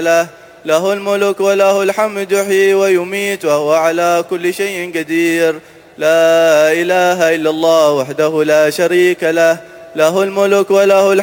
له، له الملك وله الحمد يحيي ويميت وهو على كل شيء قدير. لا إله إلا الله وحده لا شريك له، له الملك وله الحمد